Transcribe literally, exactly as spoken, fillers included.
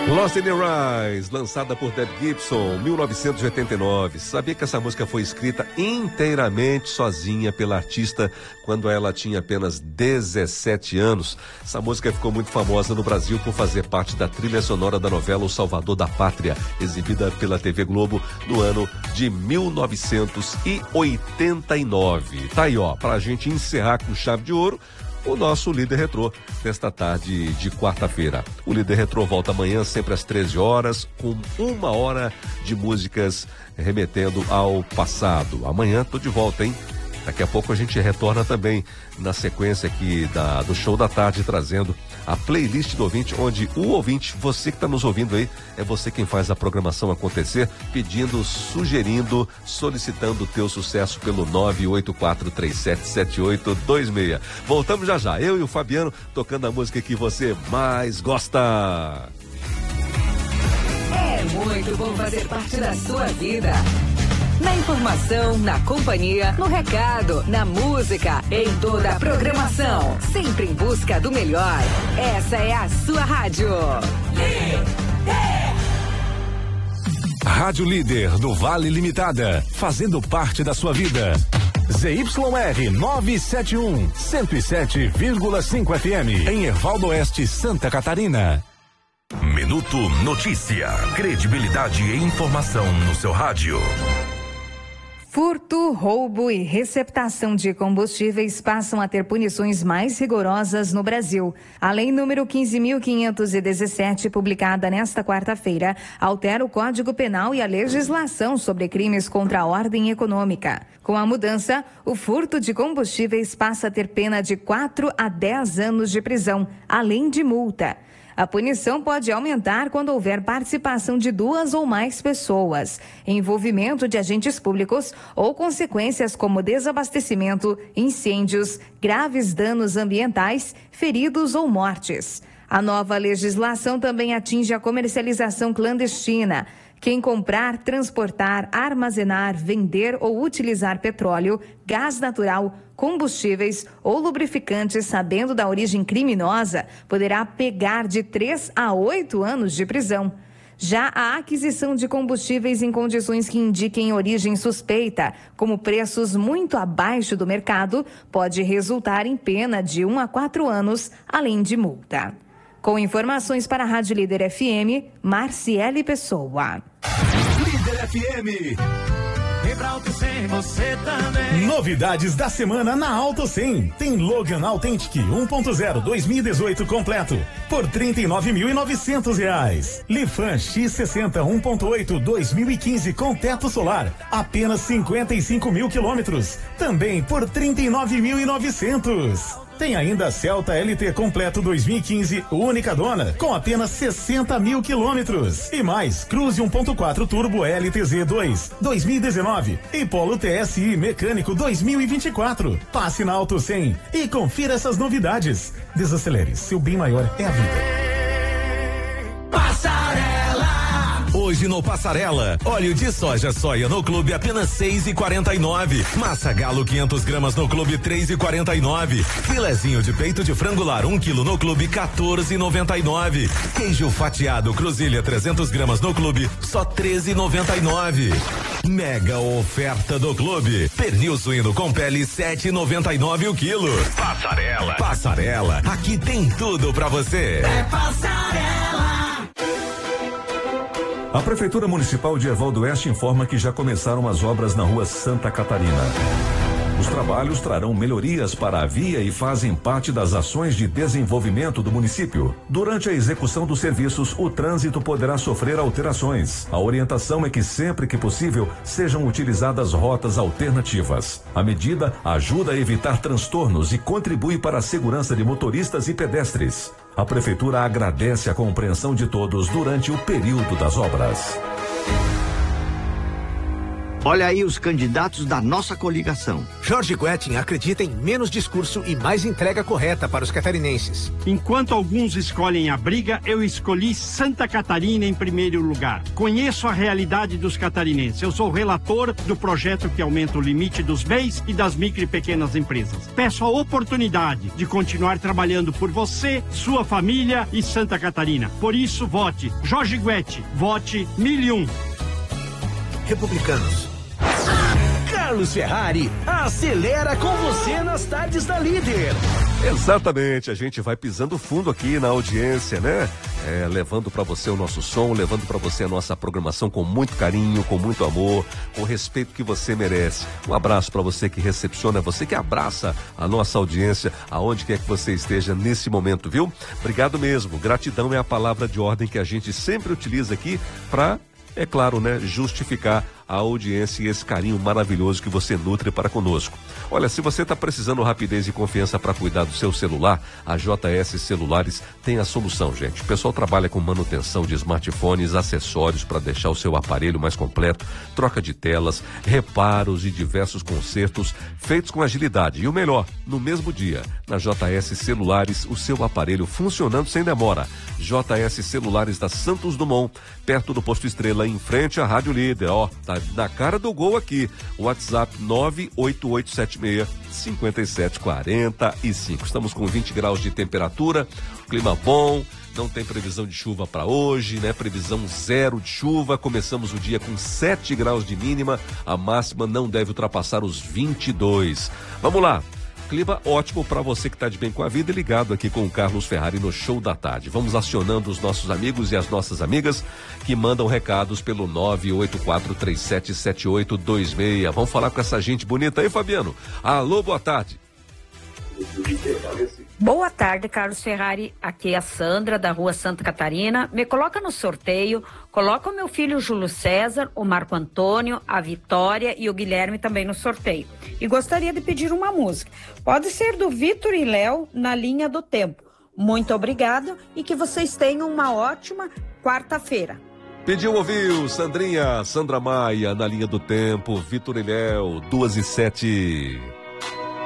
Lost in the Rise, lançada por Deb Gibson, mil novecentos e oitenta e nove. Sabia que essa música foi escrita inteiramente sozinha pela artista quando ela tinha apenas dezessete anos. Essa música ficou muito famosa no Brasil por fazer parte da trilha sonora da novela O Salvador da Pátria, exibida pela T V Globo no ano de mil novecentos e oitenta e nove. Tá aí, ó, pra gente encerrar com chave de ouro, o nosso Líder Retrô desta tarde de quarta-feira. O Líder Retrô volta amanhã, sempre às treze horas, com uma hora de músicas remetendo ao passado. Amanhã tô de volta, hein? Daqui a pouco a gente retorna também na sequência aqui da, do Show da Tarde, trazendo a playlist do ouvinte, onde o ouvinte, você que está nos ouvindo aí, é você quem faz a programação acontecer, pedindo, sugerindo, solicitando o teu sucesso pelo nove oito quatro três sete sete oito dois seis. Voltamos já já, eu e o Fabiano tocando a música que você mais gosta. É muito bom fazer parte da sua vida. Na informação, na companhia, no recado, na música, em toda a programação. Sempre em busca do melhor. Essa é a sua rádio. Líder. Rádio Líder do Vale Limitada. Fazendo parte da sua vida. Z Y R novecentos e setenta e um, cento e sete vírgula cinco F M. Em Ervaldo Oeste, Santa Catarina. Minuto Notícia. Credibilidade e informação no seu rádio. Furto, roubo e receptação de combustíveis passam a ter punições mais rigorosas no Brasil. A lei número quinze mil quinhentos e dezessete, publicada nesta quarta-feira, altera o Código Penal e a legislação sobre crimes contra a ordem econômica. Com a mudança, o furto de combustíveis passa a ter pena de quatro a dez anos de prisão, além de multa. A punição pode aumentar quando houver participação de duas ou mais pessoas, envolvimento de agentes públicos ou consequências como desabastecimento, incêndios, graves danos ambientais, feridos ou mortes. A nova legislação também atinge a comercialização clandestina. Quem comprar, transportar, armazenar, vender ou utilizar petróleo, gás natural, combustíveis ou lubrificantes sabendo da origem criminosa poderá pegar de três a oito anos de prisão. Já a aquisição de combustíveis em condições que indiquem origem suspeita, como preços muito abaixo do mercado, pode resultar em pena de um a quatro anos, além de multa. Com informações para a Rádio Líder F M, Marciele Pessoa. Líder F M. Auto cem, você também. Novidades da semana na Auto cem. Tem Logan Authentic um ponto zero dois mil e dezoito completo por trinta e nove mil e novecentos reais. Lifan X sessenta um ponto oito dois mil e quinze com teto solar, apenas cinquenta e cinco mil quilômetros, também por trinta e nove mil e novecentos. Tem ainda Celta L T completo dois mil e quinze, única dona, com apenas sessenta mil quilômetros. E mais, Cruze um ponto quatro Turbo L T Z dois, dois mil e dezenove e Polo T S I mecânico dois mil e vinte e quatro. Passe na Auto cem e confira essas novidades. Desacelere, seu bem maior é a vida. Hoje no Passarela, óleo de soja soia no clube apenas seis e quarenta e nove. Massa galo quinhentas gramas no clube três e quarenta e nove. Filezinho de peito de frango lar um quilo no clube quatorze e noventa e nove. Queijo fatiado Cruzilha trezentas gramas no clube só treze e noventa e nove. Mega oferta do clube. Pernil suíno com pele sete e noventa e nove o quilo. Passarela. Passarela. Aqui tem tudo pra você. É Passarela. A Prefeitura Municipal de Ervaldo Oeste informa que já começaram as obras na rua Santa Catarina. Os trabalhos trarão melhorias para a via e fazem parte das ações de desenvolvimento do município. Durante a execução dos serviços, o trânsito poderá sofrer alterações. A orientação é que sempre que possível sejam utilizadas rotas alternativas. A medida ajuda a evitar transtornos e contribui para a segurança de motoristas e pedestres. A Prefeitura agradece a compreensão de todos durante o período das obras. Olha aí os candidatos da nossa coligação. Jorge Guetin acredita em menos discurso e mais entrega correta para os catarinenses. Enquanto alguns escolhem a briga, eu escolhi Santa Catarina em primeiro lugar. Conheço a realidade dos catarinenses. Eu sou relator do projeto que aumenta o limite dos B E Is e das micro e pequenas empresas. Peço a oportunidade de continuar trabalhando por você, sua família e Santa Catarina. Por isso, vote Jorge Guetin. Vote mil e um. Republicanos. Carlos Ferrari, acelera com você nas tardes da Líder. Exatamente, a gente vai pisando fundo aqui na audiência, né? É, levando para você o nosso som, levando para você a nossa programação com muito carinho, com muito amor, com o respeito que você merece. Um abraço para você que recepciona, você que abraça a nossa audiência, aonde quer que você esteja nesse momento, viu? Obrigado mesmo, gratidão é a palavra de ordem que a gente sempre utiliza aqui para, é claro, né, justificar a audiência e esse carinho maravilhoso que você nutre para conosco. Olha, se você está precisando rapidez e confiança para cuidar do seu celular, a J S Celulares tem a solução, gente. O pessoal trabalha com manutenção de smartphones, acessórios para deixar o seu aparelho mais completo, troca de telas, reparos e diversos consertos feitos com agilidade. E o melhor, no mesmo dia, na J S Celulares, o seu aparelho funcionando sem demora. J S Celulares da Santos Dumont, perto do Posto Estrela, em frente à Rádio Líder. Ó, tá na cara do gol aqui. WhatsApp nove oito oito sete seis, cinco sete quatro cinco. Estamos com vinte graus de temperatura, clima bom, não tem previsão de chuva para hoje, né? Previsão zero de chuva. Começamos o dia com sete graus de mínima, a máxima não deve ultrapassar os vinte e dois. Vamos lá. Clima ótimo para você que está de bem com a vida e ligado aqui com o Carlos Ferrari no Show da Tarde. Vamos acionando os nossos amigos e as nossas amigas que mandam recados pelo nove oito quatro três sete sete oito dois seis. Vamos falar com essa gente bonita aí, Fabiano. Alô, boa tarde. Boa tarde, Carlos Ferrari. Aqui é a Sandra, da Rua Santa Catarina. Me coloca no sorteio, coloca o meu filho Júlio César, o Marco Antônio, a Vitória e o Guilherme também no sorteio. E gostaria de pedir uma música. Pode ser do Vitor e Léo, Na Linha do Tempo. Muito obrigado e que vocês tenham uma ótima quarta-feira. Pediu, ouviu, Sandrinha, Sandra Maia, Na Linha do Tempo, Vitor e Léo, duas e sete.